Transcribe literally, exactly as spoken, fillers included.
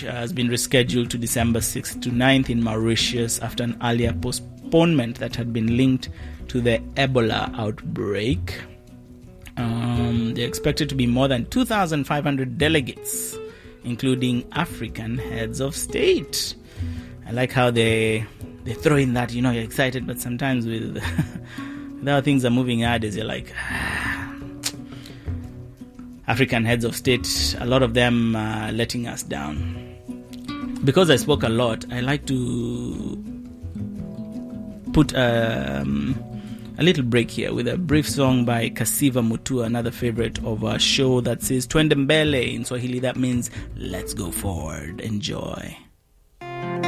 uh, has been rescheduled to December sixth to ninth in Mauritius after an earlier postponement that had been linked to the Ebola outbreak. Um, they're expected to be more than two thousand five hundred delegates, including African heads of state. I like how they they throw in that, you know, you're excited, but sometimes with, with how things are moving nowadays, you're like, ah. African heads of state, a lot of them uh, letting us down. Because I spoke a lot, I like to put um, a little break here with a brief song by Kasiva Mutua, another favorite of our show, that says Twende Mbele. In Swahili, that means let's go forward. Enjoy.